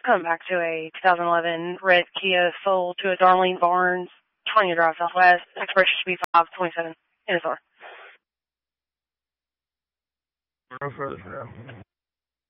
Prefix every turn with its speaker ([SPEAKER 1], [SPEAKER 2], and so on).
[SPEAKER 1] Coming back to a 2011 red Kia sold to a Darlene Barnes, 20 Drive Southwest, expiration should be 5/27. NSR.
[SPEAKER 2] No further for now.